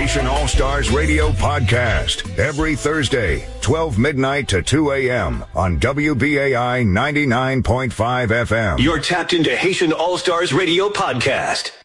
Haitian All-Stars Radio podcast every Thursday, 12 midnight to 2 a.m. on WBAI 99.5 FM. You're tapped into Haitian All-Stars Radio podcast.